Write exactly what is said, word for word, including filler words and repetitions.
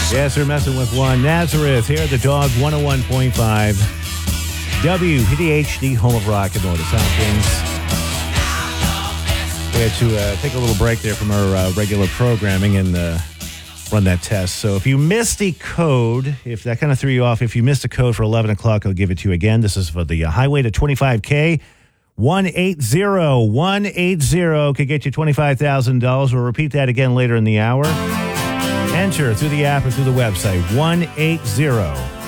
Yes, we're messing with one. Nazareth here at the Dog one oh one point five. W P D H, the home of rock and roll. The Sound Kings. We had to uh, take a little break there from our uh, regular programming and uh, run that test. So if you missed the code, if that kind of threw you off, if you missed the code for eleven o'clock, I'll give it to you again. This is for the uh, highway to twenty-five K. one eight zero one eight zero could get you twenty-five thousand dollars. We'll repeat that again later in the hour. Enter through the app or through the website. one eight zero